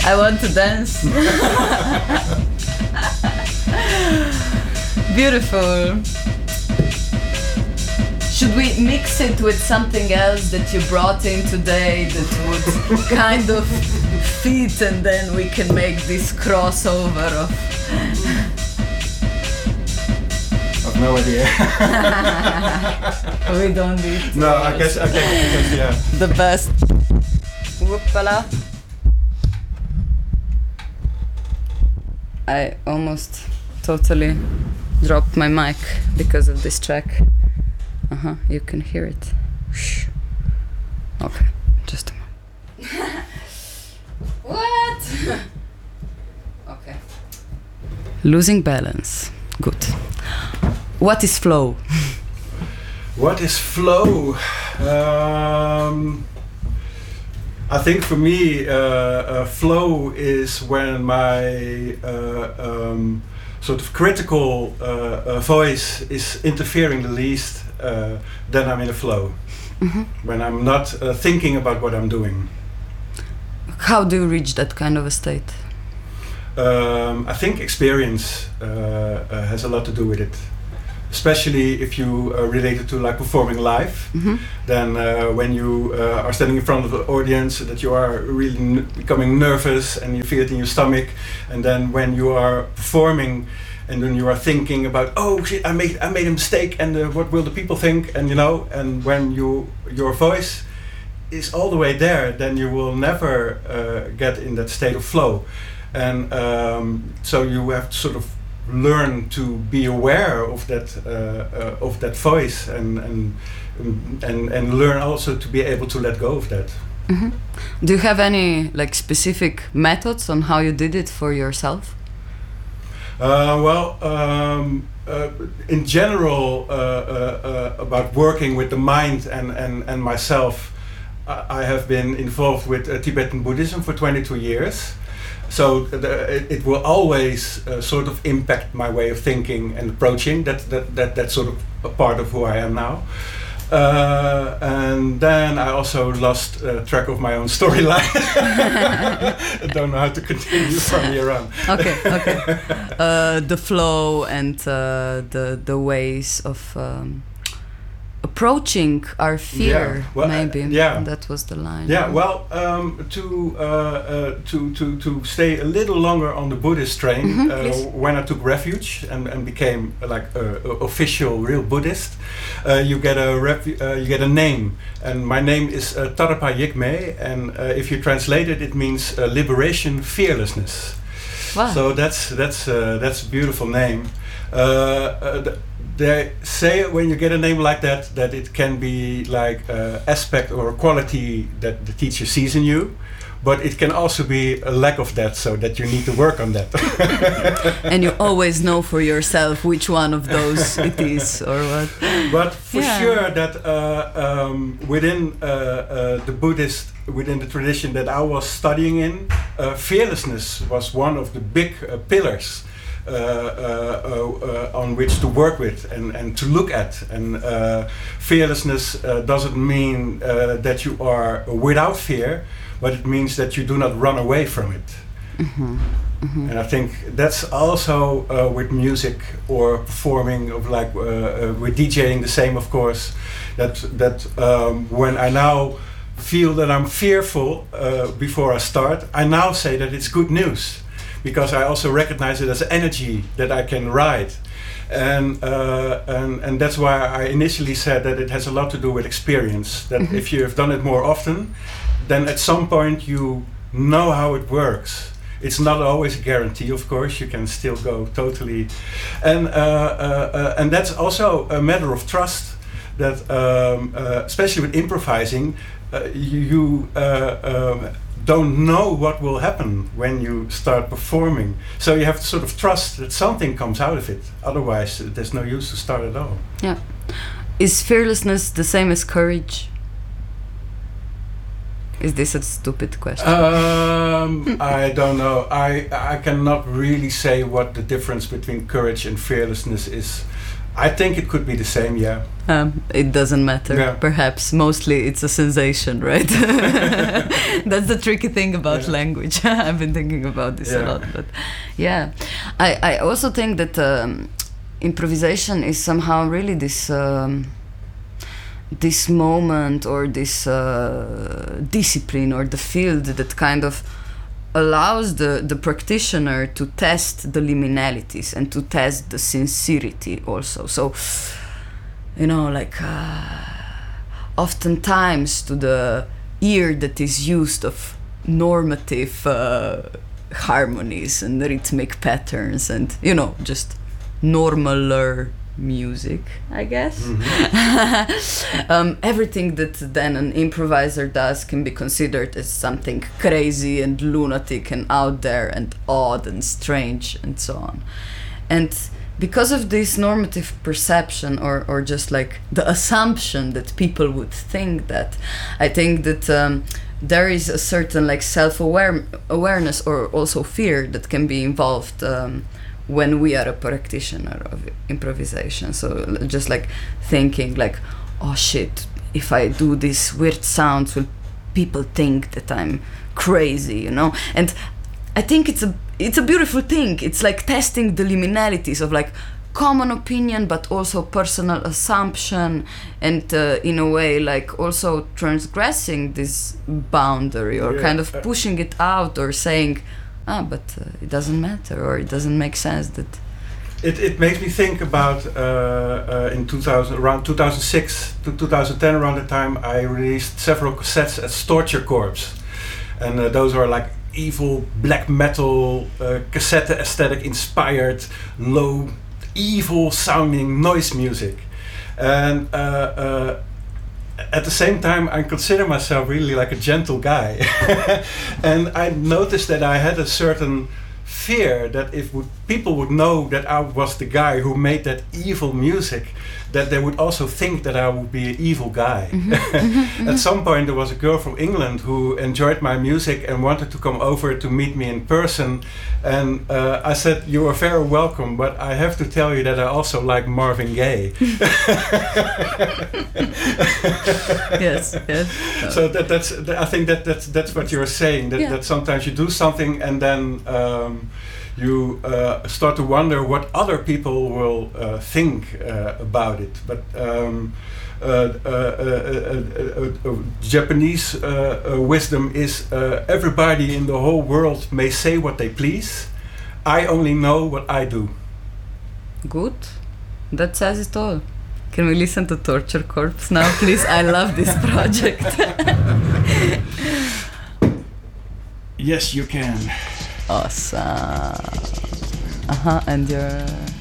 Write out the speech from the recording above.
I want to dance. Beautiful. Should we mix it with something else that you brought in today that would kind of fit, and then we can make this crossover of... I've no idea. We don't need... No, I guess, yeah. The best. Whoopala. I almost totally dropped my mic because of this track. You can hear it. Shh. Okay, just a moment. What? Okay. Losing balance. Good. What is flow? What is flow? I think for me, flow is when my sort of critical voice is interfering the least. Then I'm in a flow. Mm-hmm. When I'm not thinking about what I'm doing. How do you reach that kind of a state? I think experience has a lot to do with it. Especially if you relate it to like performing live, mm-hmm. Then when you are standing in front of the audience, that you are really becoming nervous and you feel it in your stomach, and then when you are performing, and then you are thinking about, oh shit, I made a mistake, and what will the people think, and you know, and when your voice is all the way there, then you will never get in that state of flow, and so you have to sort of learn to be aware of that voice, and learn also to be able to let go of that. Mm-hmm. Do you have any like specific methods on how you did it for yourself? In general, about working with the mind and myself, I have been involved with Tibetan Buddhism for 22 years. So it will always sort of impact my way of thinking and approaching. That's sort of a part of who I am now. And then I also lost track of my own storyline. I don't know how to continue from here on. Okay. The flow and the ways of approaching our fear, yeah. Well, maybe. Yeah. That was the line. Yeah. Well, to stay a little longer on the Buddhist train, mm-hmm, when I took refuge and became like a official real Buddhist, you get a name, and my name is Tarapa Yigme, and if you translate it, it means liberation, fearlessness. Wow. So that's a beautiful name. They say when you get a name like that, that it can be like an aspect or a quality that the teacher sees in you, but it can also be a lack of that, so that you need to work on that. And you always know for yourself which one of those it is, or what. But for sure that within the tradition that I was studying in, fearlessness was one of the big pillars. On which to work with and to look at, and fearlessness doesn't mean that you are without fear, but it means that you do not run away from it. Mm-hmm. Mm-hmm. And I think that's also with music or performing, of like with DJing the same, of course. That when I now feel that I'm fearful before I start, I now say that it's good news. Because I also recognize it as energy that I can ride, and that's why I initially said that it has a lot to do with experience. That mm-hmm. if you have done it more often, then at some point you know how it works. It's not always a guarantee, of course. You can still go totally, and that's also a matter of trust. That especially with improvising, you don't know what will happen when you start performing. So you have to sort of trust that something comes out of it. Otherwise, there's no use to start at all. Yeah. Is fearlessness the same as courage? Is this a stupid question? I don't know. I cannot really say what the difference between courage and fearlessness is. I think it could be the same, yeah. It doesn't matter. Yeah. Perhaps mostly it's a sensation, right? That's the tricky thing about language. I've been thinking about this a lot, but yeah, I also think that improvisation is somehow really this this moment or this discipline or the field that kind of allows the practitioner to test the liminalities and to test the sincerity also. So, you know, like oftentimes to the ear that is used of normative harmonies and rhythmic patterns and, you know, just normaler music, I guess. Everything that then an improviser does can be considered as something crazy and lunatic and out there and odd and strange and so on. And because of this normative perception or just like the assumption that people would think that, I think that there is a certain like awareness or also fear that can be involved when we are a practitioner of improvisation. So just like thinking like, oh shit, if I do these weird sounds, will people think that I'm crazy, you know? And I think it's a beautiful thing. It's like testing the liminalities of like common opinion, but also personal assumption, and in a way like also transgressing this boundary or kind of pushing it out or saying, but it doesn't matter or it doesn't make sense that. It makes me think about in around 2006 to 2010, around the time I released several cassettes as Torture Corps, and those are like evil black metal cassette aesthetic inspired low evil sounding noise music, and at the same time I consider myself really like a gentle guy. And I noticed that I had a certain fear that if people would know that I was the guy who made that evil music, that they would also think that I would be an evil guy. At some point there was a girl from England who enjoyed my music and wanted to come over to meet me in person, and I said, you are very welcome, but I have to tell you that I also like Marvin Gaye. Yes. So I think that's what you're saying, that sometimes you do something and then you start to wonder what other people will think about it. But Japanese wisdom is everybody in the whole world may say what they please. I only know what I do. Good. That says it all. Can we listen to Torture Corps now, please? I love this project. Yes, you can. Awesome. And your